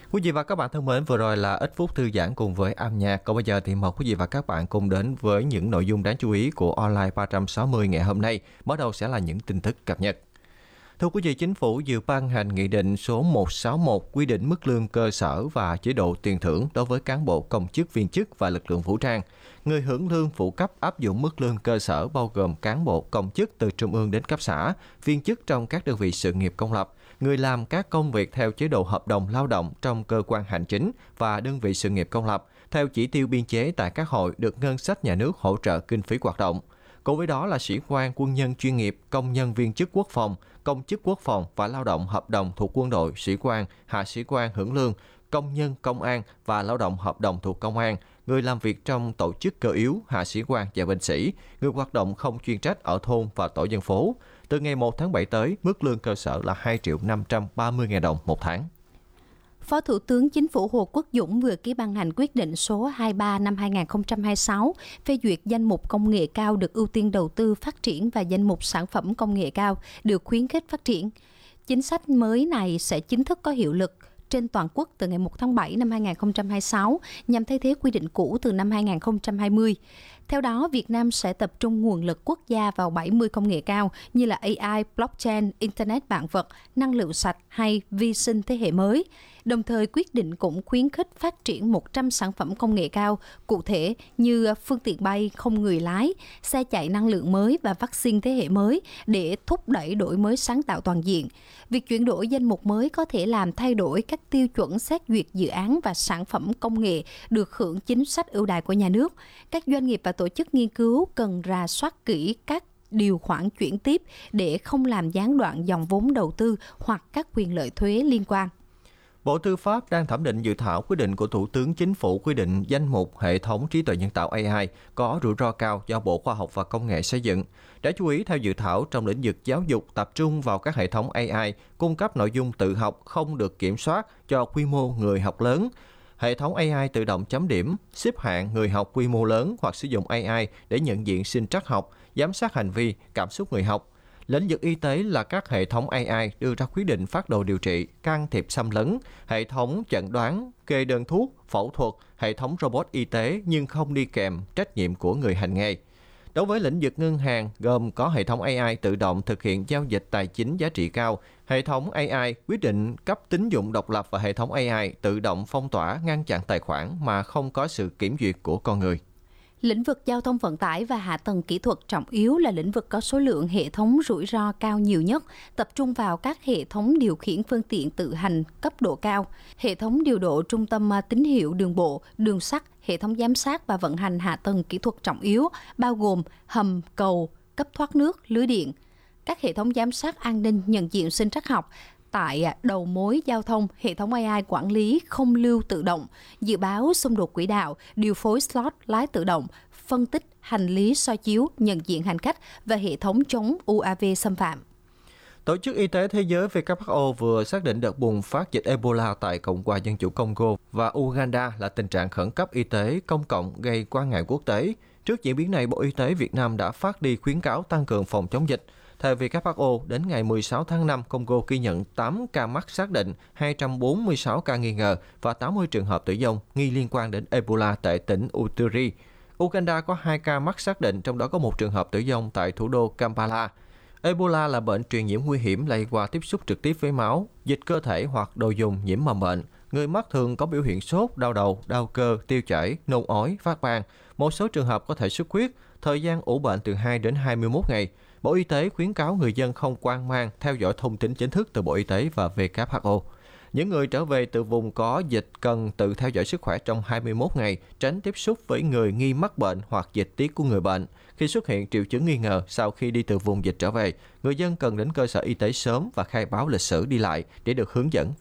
Quý vị và các bạn thân mến, vừa rồi là ít phút thư giãn cùng với âm nhạc. Còn bây giờ thì mời quý vị và các bạn cùng đến với những nội dung đáng chú ý của Online 360 ngày hôm nay. Mở đầu sẽ là những tin tức cập nhật. Thưa quý vị, Chính phủ vừa ban hành Nghị định số 161 quy định mức lương cơ sở và chế độ tiền thưởng đối với cán bộ công chức viên chức và lực lượng vũ trang. Người hưởng lương phụ cấp áp dụng mức lương cơ sở bao gồm cán bộ công chức từ trung ương đến cấp xã, viên chức trong các đơn vị sự nghiệp công lập, người làm các công việc theo chế độ hợp đồng lao động trong cơ quan hành chính và đơn vị sự nghiệp công lập, theo chỉ tiêu biên chế tại các hội được ngân sách nhà nước hỗ trợ kinh phí hoạt động. Cùng với đó là sĩ quan, quân nhân chuyên nghiệp, công nhân viên chức quốc phòng, công chức quốc phòng và lao động hợp đồng thuộc quân đội, sĩ quan, hạ sĩ quan hưởng lương, công nhân công an và lao động hợp đồng thuộc công an, người làm việc trong tổ chức cơ yếu, hạ sĩ quan và binh sĩ, người hoạt động không chuyên trách ở thôn và tổ dân phố. Từ ngày 1 tháng 7 tới, mức lương cơ sở là 2.530.000 đồng một tháng. Phó Thủ tướng Chính phủ Hồ Quốc Dũng vừa ký ban hành quyết định số 23 năm 2026 phê duyệt danh mục công nghệ cao được ưu tiên đầu tư phát triển và danh mục sản phẩm công nghệ cao được khuyến khích phát triển. Chính sách mới này sẽ chính thức có hiệu lực trên toàn quốc từ ngày 1 tháng 7 năm 2026 nhằm thay thế quy định cũ từ năm 2020. Theo đó, Việt Nam sẽ tập trung nguồn lực quốc gia vào 70 công nghệ cao như là AI, blockchain, Internet vạn vật, năng lượng sạch hay vi sinh thế hệ mới. Đồng thời, quyết định cũng khuyến khích phát triển 100 sản phẩm công nghệ cao, cụ thể như phương tiện bay không người lái, xe chạy năng lượng mới và vaccine thế hệ mới để thúc đẩy đổi mới sáng tạo toàn diện. Việc chuyển đổi danh mục mới có thể làm thay đổi các tiêu chuẩn xét duyệt dự án và sản phẩm công nghệ được hưởng chính sách ưu đãi của nhà nước. Các doanh nghiệp và tổ chức nghiên cứu cần rà soát kỹ các điều khoản chuyển tiếp để không làm gián đoạn dòng vốn đầu tư hoặc các quyền lợi thuế liên quan. Bộ Tư pháp đang thẩm định dự thảo quyết định của Thủ tướng Chính phủ quy định danh mục hệ thống trí tuệ nhân tạo AI có rủi ro cao do Bộ Khoa học và Công nghệ xây dựng. Đáng chú ý, theo dự thảo, trong lĩnh vực giáo dục tập trung vào các hệ thống AI cung cấp nội dung tự học không được kiểm soát cho quy mô người học lớn. Hệ thống AI tự động chấm điểm, xếp hạng người học quy mô lớn hoặc sử dụng AI để nhận diện sinh trắc học, giám sát hành vi, cảm xúc người học. Lĩnh vực y tế là các hệ thống AI đưa ra quyết định phác đồ điều trị, can thiệp xâm lấn, hệ thống chẩn đoán, kê đơn thuốc, phẫu thuật, hệ thống robot y tế nhưng không đi kèm trách nhiệm của người hành nghề. Đối với lĩnh vực ngân hàng, gồm có hệ thống AI tự động thực hiện giao dịch tài chính giá trị cao, hệ thống AI quyết định cấp tín dụng độc lập và hệ thống AI tự động phong tỏa ngăn chặn tài khoản mà không có sự kiểm duyệt của con người. Lĩnh vực giao thông vận tải và hạ tầng kỹ thuật trọng yếu là lĩnh vực có số lượng hệ thống rủi ro cao nhiều nhất, tập trung vào các hệ thống điều khiển phương tiện tự hành cấp độ cao, hệ thống điều độ trung tâm tín hiệu đường bộ, đường sắt, hệ thống giám sát và vận hành hạ tầng kỹ thuật trọng yếu, bao gồm hầm, cầu, cấp thoát nước, lưới điện, các hệ thống giám sát an ninh nhận diện sinh trắc học, tại đầu mối giao thông, hệ thống AI quản lý không lưu tự động, dự báo xung đột quỹ đạo, điều phối slot lái tự động, phân tích hành lý soi chiếu, nhận diện hành khách và hệ thống chống UAV xâm phạm. Tổ chức Y tế Thế giới WHO vừa xác định đợt bùng phát dịch Ebola tại Cộng hòa Dân chủ Congo và Uganda là tình trạng khẩn cấp y tế công cộng gây quan ngại quốc tế. Trước diễn biến này, Bộ Y tế Việt Nam đã phát đi khuyến cáo tăng cường phòng chống dịch. Theo WHO, đến ngày 16 tháng 5, Congo ghi nhận 8 ca mắc xác định, 246 ca nghi ngờ và 80 trường hợp tử vong nghi liên quan đến Ebola tại tỉnh Uturi. Uganda có 2 ca mắc xác định, trong đó có một trường hợp tử vong tại thủ đô Kampala. Ebola là bệnh truyền nhiễm nguy hiểm lây qua tiếp xúc trực tiếp với máu, dịch cơ thể hoặc đồ dùng nhiễm mầm bệnh. Người mắc thường có biểu hiện sốt, đau đầu, đau cơ, tiêu chảy, nôn ói, phát ban. Một số trường hợp có thể xuất huyết, thời gian ủ bệnh từ 2 đến 21 ngày. Bộ Y tế khuyến cáo người dân không hoang mang, theo dõi thông tin chính thức từ Bộ Y tế và WHO. Những người trở về từ vùng có dịch cần tự theo dõi sức khỏe trong 21 ngày, tránh tiếp xúc với người nghi mắc bệnh hoặc dịch tiết của người bệnh. Khi xuất hiện triệu chứng nghi ngờ sau khi đi từ vùng dịch trở về, người dân cần đến cơ sở y tế sớm và khai báo lịch sử đi lại để được hướng dẫn